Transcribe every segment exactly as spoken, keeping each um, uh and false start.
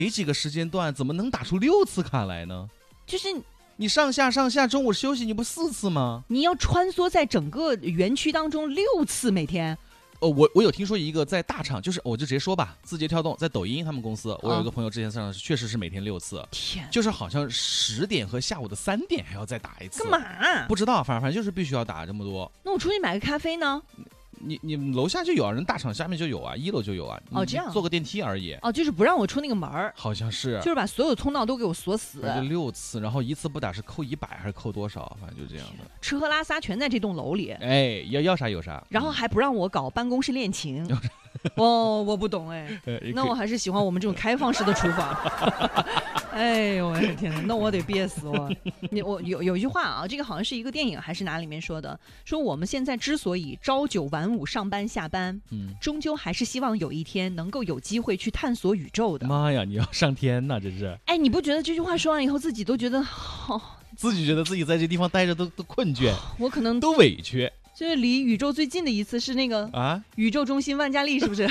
几个时间段怎么能打出六次卡来呢？ 就是你上下上下，中午休息，你不四次吗？ 你要穿梭在整个园区当中六次每天。 哦，我我有听说一个在大厂，就是我就直接说吧，字节跳动在抖音他们公司，我有一个朋友之前上确实是每天六次， 天， 就是好像十点和下午的三点还要再打一次。 干嘛？ 不知道，反正反正就是必须要打这么多。 那我出去买个咖啡呢？ 你你楼下就有啊，人大厂下面就有啊，一楼就有啊。 哦，这样坐个电梯而已。 哦，就是不让我出那个门儿。 好像是， 就是把所有通道都给我锁死。 就六次，然后一次不打是扣一百还是扣多少？反正就这样的。 吃喝拉撒全在这栋楼里。 哎，要要啥有啥。 然后还不让我搞办公室恋情。哦，我不懂哎。那我还是喜欢我们这种开放式的厨房。哎呦我的天哪，那我得憋死我！你我有有一句话啊，这个好像是一个电影还是哪里面说的，说我们现在之所以朝九晚五上班下班，嗯，终究还是希望有一天能够有机会去探索宇宙的。 妈呀，你要上天呐，这是！ 哎，你不觉得这句话说完以后自己都觉得，哦、 自己觉得自己在这地方待着都都困倦， 我可能都委屈。 就是离宇宙最近的一次是那个啊， 宇宙中心万家丽，是不是？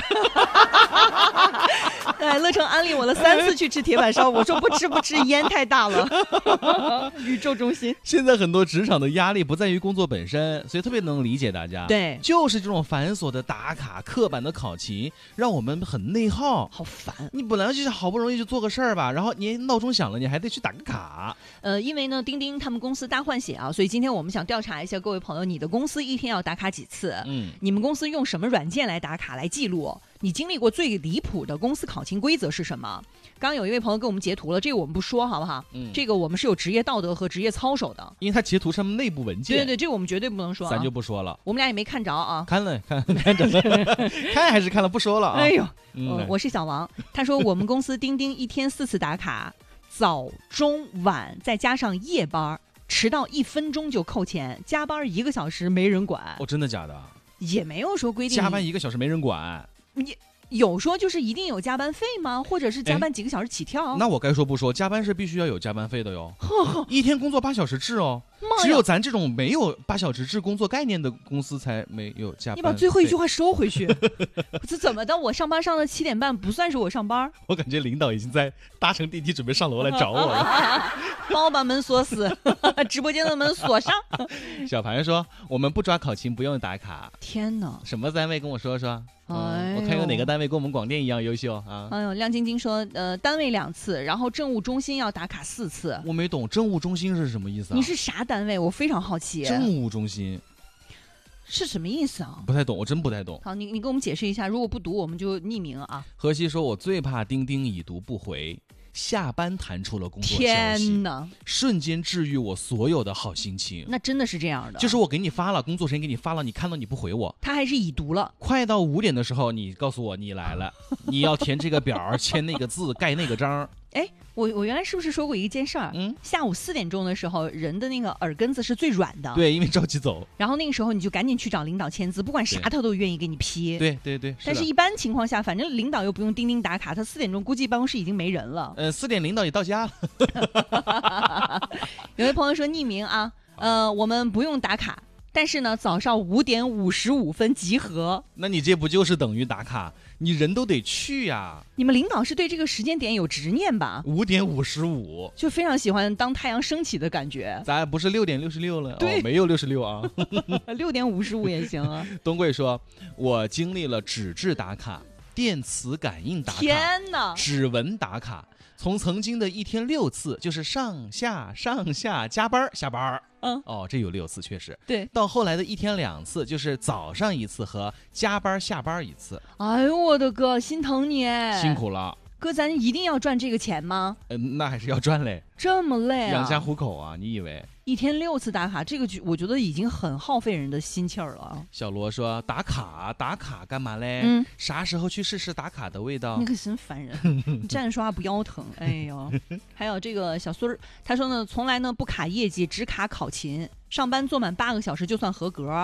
哎，乐成安利我了三次去吃铁板烧，我说不吃不吃，烟太大了。宇宙中心。 现在很多职场的压力不在于工作本身，所以特别能理解大家。 对， 就是这种繁琐的打卡、刻板的考勤，让我们很内耗， 好烦。 你本来就是好不容易就做个事儿吧，然后你闹钟响了，你还得去打个卡。 呃，因为呢，钉钉他们公司大换血啊，所以今天我们想调查一下各位朋友，你的公司一天要打卡几次？嗯，你们公司用什么软件来打卡来记录？你经历过最离谱的公司考勤规则是什么？刚刚有一位朋友给我们截图了，这个我们不说好不好？嗯，这个我们是有职业道德和职业操守的， 因为他截图上面内部文件。 对对对，这个我们绝对不能说、啊， 咱就不说了。 我们俩也没看着啊， 看了看看着看还是看了，不说了啊。 哎呦， 嗯呃、我是小王，他说我们公司钉钉一天四次打卡，早中晚再加上夜班，迟到一分钟就扣钱，加班一个小时没人管。 哦，真的假的？ 也没有说规定加班一个小时没人管。 你有说就是一定有加班费吗？或者是加班几个小时起跳？ 那我该说不说，加班是必须要有加班费的哟。一天工作八小时制哦，只有咱这种没有八小时制工作概念的公司才没有加班费。 你把最后一句话收回去。这怎么的？我上班上到七点半不算是我上班？ 我感觉领导已经在搭乘电梯准备上楼来找我了。 帮我把门锁死，直播间的门锁上。 小盘说我们不抓考勤，不用打卡。 天哪， 什么单位跟我说说？ 哎、 我看有哪个单位跟我们广电一样优秀啊？ 哎呦，亮晶晶说，呃，单位两次，然后政务中心要打卡四次。 我没懂，政务中心是什么意思啊？ 你是啥单位？我非常好奇。 政务中心是什么意思啊？ 不太懂，我真不太懂。 好，你你给我们解释一下，如果不读我们就匿名啊。 荷西说，我最怕钉钉已读不回。下班弹出了工作消息， 天哪！ 瞬间治愈我所有的好心情。 那真的是这样的， 就是我给你发了，工作时间给你发了，你看到你不回我， 他还是已读了。 快到五点的时候，你告诉我你来了，你要填这个表，签那个字，盖那个章。 哎，我我原来是不是说过一件事儿？嗯，下午四点钟的时候，人的那个耳根子是最软的。 对，因为着急走。 然后那个时候你就赶紧去找领导签字，不管啥他都愿意给你批。 对对对。 但是一般情况下，反正领导又不用钉钉打卡，他四点钟估计办公室已经没人了。 呃，四点领导也到家了。 有位朋友说匿名啊，呃，我们不用打卡。但是呢，早上五点五十五分集合。 那你这不就是等于打卡？你人都得去呀。 你们领导是对这个时间点有执念吧？ 五点五十五， 就非常喜欢当太阳升起的感觉。 咱不是六点六十六了？ 对， 哦、没有六十六啊。 六点五十五也行啊。 东贵说，我经历了纸质打卡、电磁感应打卡、 天哪， 指纹打卡。从曾经的一天六次，就是上下上下加班下班，嗯，哦，这有六次确实， 对， 到后来的一天两次，就是早上一次和加班下班一次。 哎呦我的哥，心疼你哎， 辛苦了。 哥，咱一定要赚这个钱吗？ 嗯、呃，那还是要赚嘞， 这么累啊， 养家糊口啊，你以为？ 一天六次打卡，这个我觉得已经很耗费人的心气儿了。 小罗说打卡打卡干嘛嘞？ 嗯， 啥时候去试试打卡的味道？ 你可真烦人，你站着说话不腰疼。哎呦，还有这个小孙儿，他说呢，从来呢不卡业绩，只卡考勤，上班做满八个小时就算合格。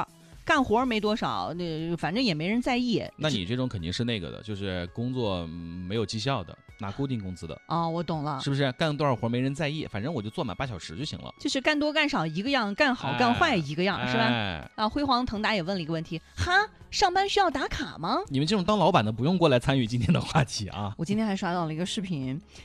干活没多少，那反正也没人在意。 那你这种肯定是那个的，就是工作没有绩效的，拿固定工资的。 哦，我懂了， 是不是干多少活没人在意，反正我就做满八小时就行了。 就是干多干少一个样，干好干坏一个样， 哎、 是吧？ 哎、 啊，辉煌腾达也问了一个问题，哈，上班需要打卡吗？ 你们这种当老板的不用过来参与今天的话题啊。 我今天还刷到了一个视频，